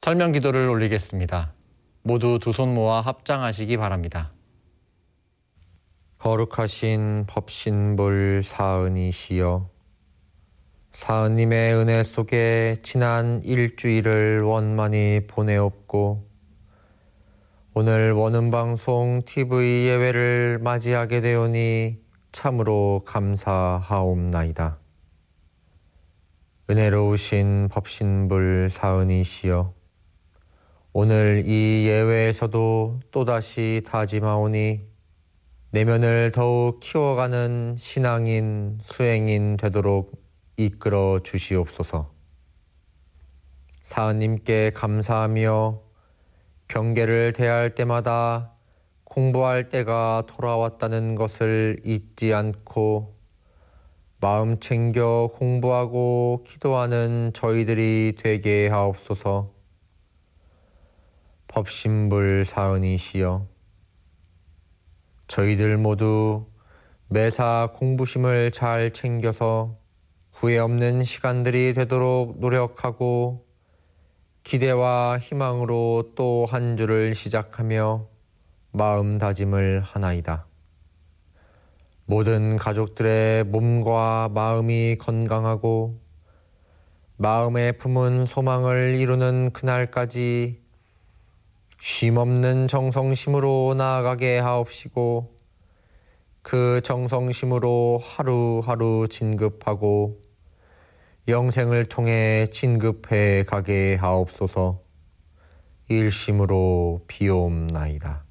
설명 기도를 올리겠습니다. 모두 두 손 모아 합장하시기 바랍니다. 거룩하신 법신불 사은이시여, 사은님의 은혜 속에 지난 일주일을 원만히 보내옵고 오늘 원음방송 TV 예배를 맞이하게 되오니 참으로 감사하옵나이다. 은혜로우신 법신불 사은이시여, 오늘 이 예외에서도 또다시 다짐하오니 내면을 더욱 키워가는 신앙인, 수행인 되도록 이끌어 주시옵소서. 사은님께 감사하며 경계를 대할 때마다 공부할 때가 돌아왔다는 것을 잊지 않고 마음 챙겨 공부하고 기도하는 저희들이 되게 하옵소서. 법신불 사은이시여, 저희들 모두 매사 공부심을 잘 챙겨서 후회 없는 시간들이 되도록 노력하고 기대와 희망으로 또 한 주를 시작하며 마음 다짐을 하나이다. 모든 가족들의 몸과 마음이 건강하고 마음에 품은 소망을 이루는 그날까지 쉼없는 정성심으로 나아가게 하옵시고 그 정성심으로 하루하루 진급하고 영생을 통해 진급해 가게 하옵소서. 일심으로 비옵나이다.